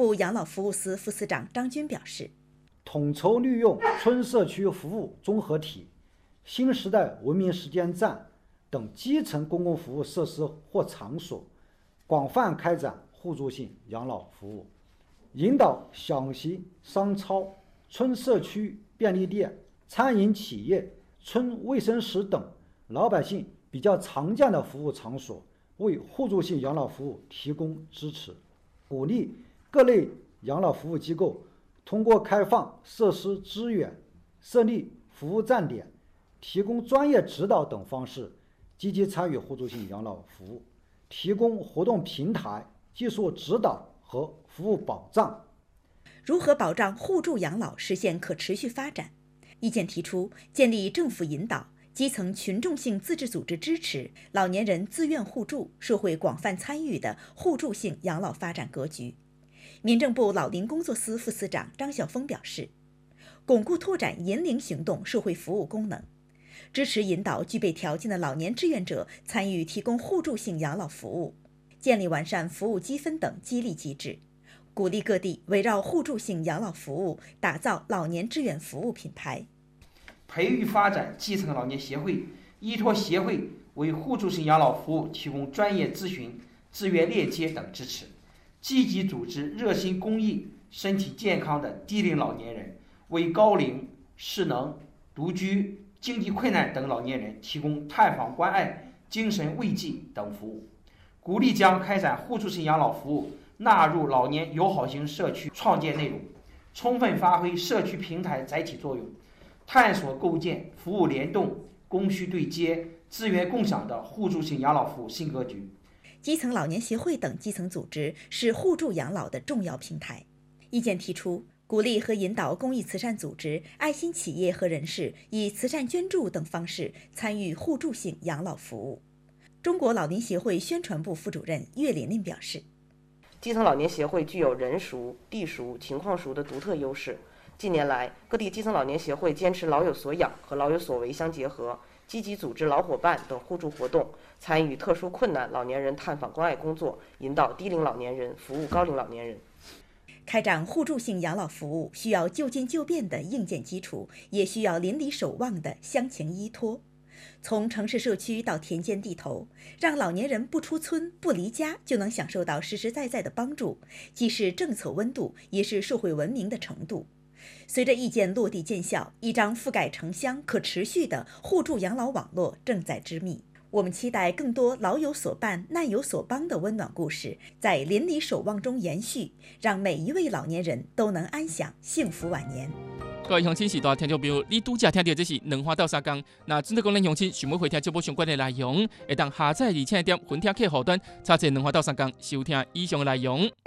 部养老服务司副司长张军表示， 统筹利用村社区服务综合体、新时代文明实践站等基层公共服务设施或场所，广泛开展互助性养老服务，引导小型商超、村社区便利店、餐饮企业、村卫生室等老百姓比较常见的服务场所，为互助性养老服务提供支持，鼓励各类养老服务机构通过开放设施资源、设立服务站点、提供专业指导等方式，积极参与互助性养老服务，提供活动平台、技术指导和服务保障。 如何保障互助养老实现可持续发展？意见提出，建立政府引导、基层群众性自治组织支持、老年人自愿互助、社会广泛参与的互助性养老发展格局。民政部老龄工作司副司长张晓峰表示，巩固拓展银龄行动社会服务功能，支持引导具备条件的老年志愿者参与提供互助性养老服务，建立完善服务积分等激励机制，鼓励各地围绕互助性养老服务打造老年志愿服务品牌， 培育发展基层老年协会，依托协会为互助性养老服务提供专业咨询、资源链接等支持，积极组织热心公益、身体健康的低龄老年人，为高龄、失能、独居、经济困难等老年人提供探访关爱、精神慰藉等服务，鼓励将开展互助性养老服务纳入老年友好型社区创建内容，充分发挥社区平台载体作用，探索构建服务联动、供需对接、资源共享的互助性养老服务新格局。 基层老年协会等基层组织是互助养老的重要平台。意见提出，鼓励和引导公益慈善组织、爱心企业和人士以慈善捐助等方式参与互助性养老服务。中国老龄协会宣传部副主任岳琳琳表示， 基层老年协会具有人熟、地熟、情况熟的独特优势。近年来，各地基层老年协会坚持老有所养和老有所为相结合，积极组织老伙伴等互助活动，参与特殊困难老年人探访关爱工作，引导低龄老年人服务高龄老年人。 开展互助性养老服务需要就近就便的硬件基础，也需要邻里守望的乡情依托。从城市社区到田间地头，让老年人不出村不离家就能享受到实实在在的帮助，既是政策温度，也是社会文明的程度。随着意见落地见效，一张覆盖城乡可持续的互助养老网络正在织密。我们期待更多老有所伴、难有所帮的温暖故事在邻里守望中延续，让每一位老年人都能安享幸福晚年。 各位乡亲时代听众朋友，你拄则听到这是两花到三工。那准备讲咱乡亲想要回听节目相关的内容，会当下载而且点分听客户端，查询两花到三工收听以上的内容。